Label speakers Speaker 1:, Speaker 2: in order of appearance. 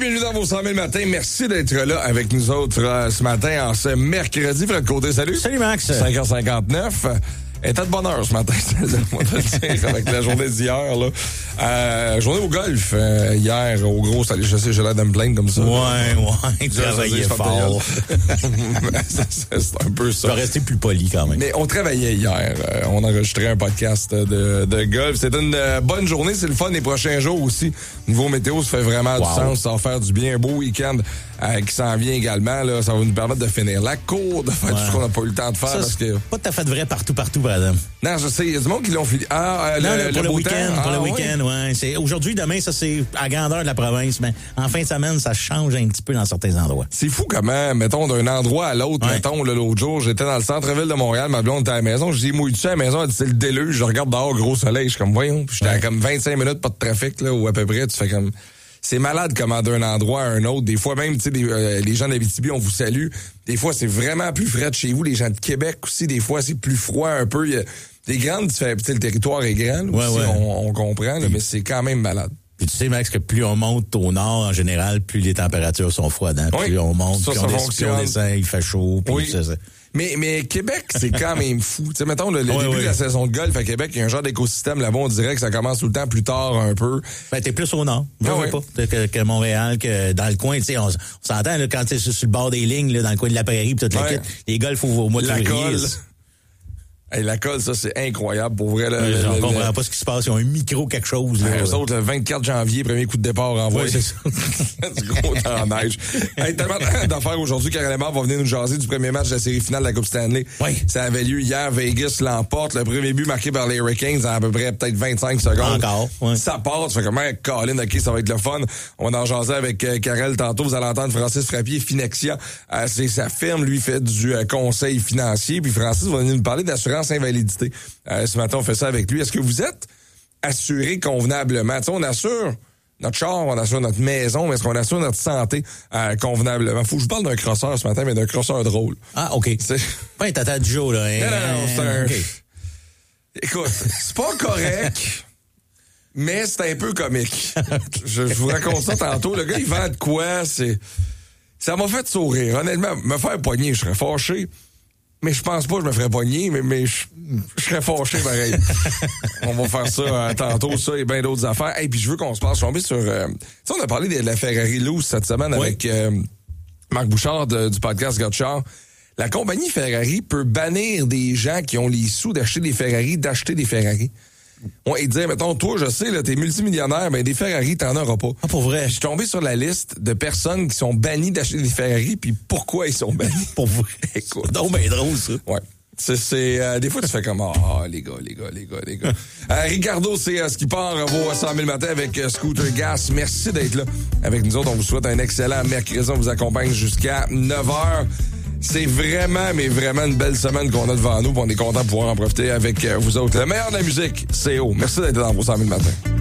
Speaker 1: bienvenue dans vos 100 000 matins. Merci d'être là avec nous autres ce matin, en ce mercredi. Fred Côté, salut.
Speaker 2: Salut Max.
Speaker 1: 5h59. Était de bonne heure ce matin, on va te le dire, avec la journée d'hier. Là. Journée au golf. Hier, au gros, je sais, j'ai l'air de me plaindre comme ça.
Speaker 2: Ouais, travaillait fort.
Speaker 1: C'est un peu ça.
Speaker 2: Tu vas rester plus poli quand même.
Speaker 1: Mais on travaillait hier. On enregistrait un podcast de golf. C'était une bonne journée. C'est le fun les prochains jours aussi. Niveau météo, ça fait vraiment du sens. Ça va faire du bien. Un beau week-end qui s'en vient également. Là. Ça va nous permettre de finir la cour, de faire tout ce qu'on n'a pas eu le temps de faire.
Speaker 2: Ça,
Speaker 1: parce que...
Speaker 2: pas tout à fait vrai partout, par exemple.
Speaker 1: Non, je sais. Il y a du monde qui l'ont fini.
Speaker 2: Pour le week-end, ouais. C'est aujourd'hui, demain, ça c'est à grandeur de la province, mais en fin de semaine, ça change un petit peu dans certains endroits.
Speaker 1: C'est fou comment, mettons, d'un endroit à l'autre. Ouais. Mettons, l'autre jour, j'étais dans le centre-ville de Montréal, ma blonde était à la maison, je dis mouille-tu à la maison, elle dit c'est le déluge, je regarde dehors, gros soleil, je suis comme voyons, puis j'étais à comme 25 minutes, pas de trafic là, ou à peu près, tu fais comme c'est malade comment d'un endroit à un autre. Des fois même, tu sais, les gens d'Abitibi, on vous salue. Des fois, c'est vraiment plus frais de chez vous. Les gens de Québec aussi, des fois, c'est plus froid un peu. Il y a des grandes différences. Le territoire est grand, là, aussi, on comprend, là, mais c'est quand même malade.
Speaker 2: Puis tu sais, Max, que plus on monte au nord, en général, plus les températures sont froides. Hein? Plus on monte, plus on descend, il fait chaud. Puis ça.
Speaker 1: Mais Québec, c'est quand même fou. Tu sais, mettons, le début de la saison de golf à Québec, il y a un genre d'écosystème là-bas, on dirait que ça commence tout le temps plus tard un peu.
Speaker 2: Ben, t'es plus au nord. Pas que Montréal, que dans le coin, tu sais, on s'entend, là, quand t'es sur le bord des lignes, là, dans le coin de la prairie, pis toute la quête, les golfs au mois de février.
Speaker 1: Hey, la colle, ça, c'est incroyable. Pour vrai, là.
Speaker 2: On comprend pas ce qui se passe. Ils ont un micro quelque chose, là.
Speaker 1: Eux autres, le 24 janvier, premier coup de départ en voie.
Speaker 2: C'est ça.
Speaker 1: Du gros temps en neige. Hey, tellement d'affaires aujourd'hui. Karel Lemar va venir nous jaser du premier match de la série finale de la Coupe Stanley.
Speaker 2: Oui.
Speaker 1: Ça avait lieu hier. Vegas l'emporte. Le premier but marqué par les Hurricanes en à peu près peut-être 25 secondes.
Speaker 2: Encore. Ouais.
Speaker 1: Ça part. Tu fais comment, Colin, OK, ça va être le fun. On va en jaser avec Karel tantôt. Vous allez entendre Francis Frappier, Finexia. C'est sa firme, lui, fait du conseil financier. Puis Francis va venir nous parler d'assurance invalidité. Ce matin, on fait ça avec lui. Est-ce que vous êtes assuré convenablement? Tu sais, on assure notre char, on assure notre maison, mais est-ce qu'on assure notre santé convenablement? Faut que je vous parle d'un crosseur ce matin, mais d'un crosseur drôle.
Speaker 2: Ah, OK. C'est pas un tata du jour, là.
Speaker 1: Non, c'est un... Okay. Écoute, c'est pas correct, mais c'est un peu comique. Je vous raconte ça tantôt. Le gars, il vend de quoi? Ça m'a fait sourire. Honnêtement, me faire pogner, je serais fâché. Mais je pense pas que je me ferais pogner, mais je serais fâché pareil. On va faire ça tantôt, ça et bien d'autres affaires. Et puis je veux qu'on se passe. Je suis tombé sur... tu sais, on a parlé de la Ferrari Loose cette semaine avec Marc Bouchard du podcast Gotchard. La compagnie Ferrari peut bannir des gens qui ont les sous d'acheter des Ferrari. Ouais, et dire, mettons, toi, je sais, là, t'es multimillionnaire, mais des Ferrari, t'en auras pas.
Speaker 2: Ah, pour vrai?
Speaker 1: Je suis tombé sur la liste de personnes qui sont bannies d'acheter des Ferrari, puis pourquoi ils sont bannis.
Speaker 2: Pour vrai? Écoute. Donc, ben drôle, ça.
Speaker 1: Ouais. C'est des fois, tu fais comme, les gars. Ricardo, c'est ce qui part vos 100 000 matins avec Scooter Gas. Merci d'être là avec nous autres. On vous souhaite un excellent mercredi. On vous accompagne jusqu'à 9h. C'est vraiment, mais vraiment une belle semaine qu'on a devant nous. On est content de pouvoir en profiter avec vous autres. Le meilleur de la musique, c'est haut. Merci d'être dans vos 100 000 matins.